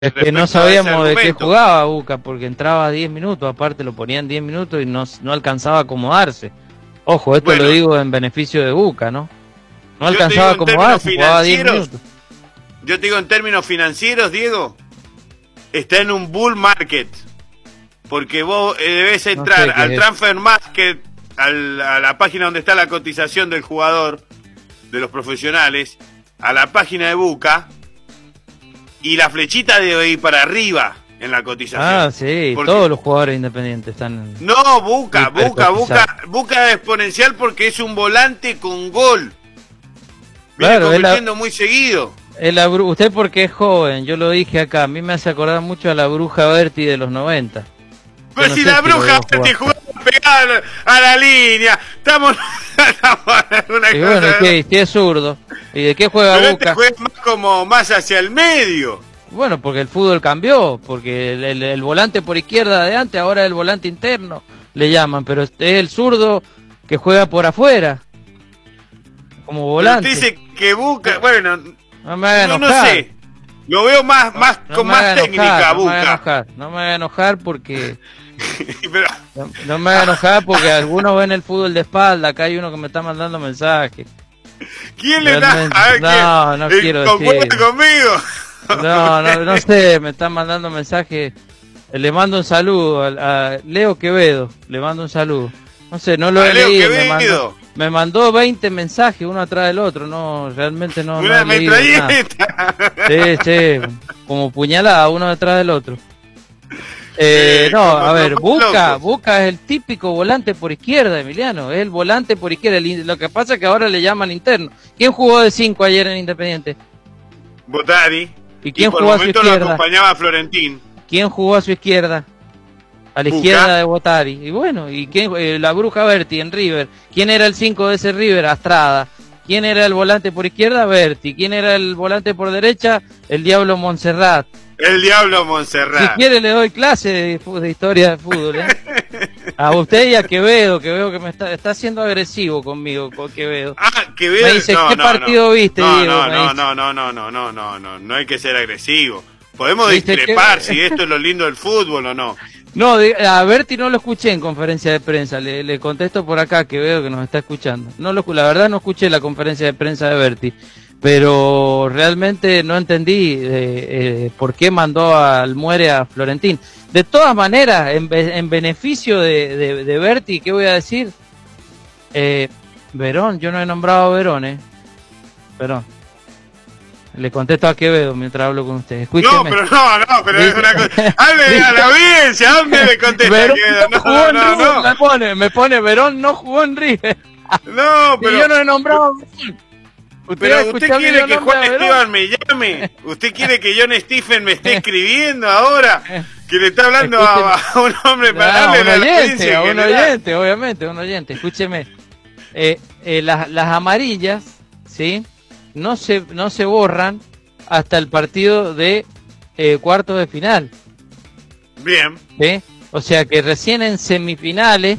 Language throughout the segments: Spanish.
Es que no sabíamos de qué jugaba Buca, porque entraba 10 minutos, aparte lo ponían 10 minutos y no alcanzaba a acomodarse. Ojo, esto lo digo en beneficio de Buca, ¿no? No alcanzaba a acomodarse, jugaba 10 minutos. Yo te digo en términos financieros, Diego, está en un bull market, porque vos debes entrar al Transfer Market, a la página donde está la cotización del jugador, de los profesionales, a la página de Buca, y la flechita debe ir para arriba en la cotización. Ah, sí, porque todos los jugadores independientes están... No, Buca es exponencial porque es un volante con gol. Viene convirtiendo muy seguido. Usted porque es joven, yo lo dije acá, a mí me hace acordar mucho a la Bruja Berti de los 90. Pero no si la Bruja Berti jugaba pegada a la línea, estamos en una cosa... Bueno, ¿qué es zurdo? ¿Y de qué juega Buca? Juega más hacia el medio. Bueno, porque el fútbol cambió, porque el volante por izquierda de antes, ahora el volante interno, le llaman, pero es el zurdo que juega por afuera, como volante. Pero usted dice que Buca, bueno, no me haga enojar. No sé, lo veo con más técnica, Buca. No me haga enojar porque... no me haga enojar porque algunos ven el fútbol de espalda, acá hay uno que me está mandando mensajes. ¿Quién le da? No quiero decir. Conmigo? No sé, me están mandando mensajes. Le mando un saludo a Leo Quevedo, le mando un saludo. No sé, no lo he leído. Me mandó 20 mensajes uno atrás del otro, realmente no he leído nada. Sí, como puñalada uno detrás del otro. A ver, Buca es el típico volante por izquierda, Emiliano, es el volante por izquierda. Lo que pasa es que ahora le llaman interno. ¿Quién jugó de 5 ayer en Independiente? Botari. ¿Y quién jugó a su izquierda? Lo acompañaba Florentín. ¿Quién jugó a su izquierda? A la izquierda de Botari. Y bueno, ¿y quién? La Bruja Berti en River. ¿Quién era el 5 de ese River? Astrada. ¿Quién era el volante por izquierda? Berti. ¿Quién era el volante por derecha? El Diablo Montserrat. El Diablo Montserrat. Si quiere le doy clase de historia de fútbol, A usted y a Quevedo, que veo que me está siendo agresivo conmigo, con Quevedo. Quevedo. Me dice, ¿qué partido viste, Diego? No hay que ser agresivo. Podemos discrepar si esto es lo lindo del fútbol o no. No, a Berti no lo escuché en conferencia de prensa, le contesto por acá, que veo que nos está escuchando. La verdad no escuché la conferencia de prensa de Berti, pero realmente no entendí por qué mandó al Muere a Florentín. De todas maneras, en beneficio de Berti, ¿qué voy a decir? Verón, yo no he nombrado a Verón, Verón. Le contesto a Quevedo mientras hablo con usted. Escúcheme. Pero es una cosa. Hable a la audiencia, ¿dónde le contesta a Quevedo? Me pone Verón no jugó en River. No, pero... Y yo no he nombrado a Verón. Usted quiere que Juan Esteban me llame. Usted quiere que John Stephen me esté escribiendo ahora. Que le está hablando a un hombre para darle la audiencia. A un oyente, obviamente, un oyente. Escúcheme. Las amarillas, ¿sí? No se borran hasta el partido de cuartos de final. Bien. ¿Sí? O sea que recién en semifinales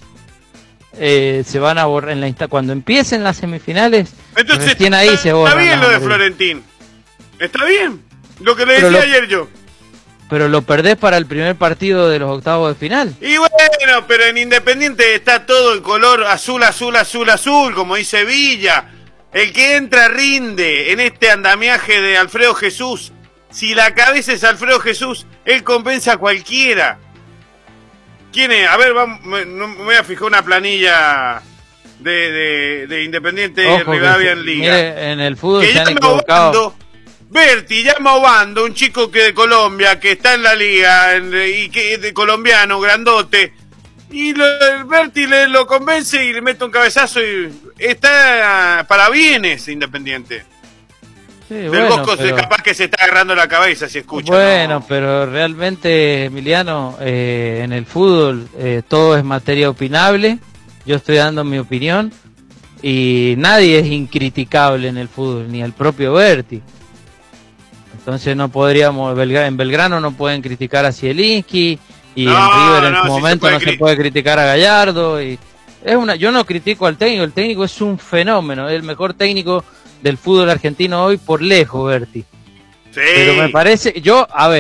se van a borrar. Cuando empiecen las semifinales, entonces recién ahí se borran. Está bien lo de Florentín. Está bien. Lo que le decía ayer yo. Pero lo perdés para el primer partido de los octavos de final. Y bueno, pero en Independiente está todo el color azul, como dice Villa. El que entra rinde en este andamiaje de Alfredo Jesús. Si la cabeza es Alfredo Jesús, él compensa a cualquiera. ¿Quién es? A ver, me voy a fijar una planilla de Independiente Rivadavia en Liga. Mire, en el fútbol que se han equivocado. Berti llama a Obando, un chico que de Colombia, que está en la liga, y que es de colombiano, grandote. Y Berti lo convence y le mete un cabezazo y está para bienes Independiente. Sí, Del Bosco capaz que se está agarrando la cabeza si escucha. Bueno, pero realmente, Emiliano, en el fútbol todo es materia opinable. Yo estoy dando mi opinión y nadie es incriticable en el fútbol, ni el propio Berti. Entonces no podríamos, en Belgrano no pueden criticar a Zielinski. Y en River en su momento no se puede criticar a Gallardo. Yo no critico al técnico, el técnico es un fenómeno, es el mejor técnico del fútbol argentino hoy por lejos, Berti. Sí. Pero me parece, a ver.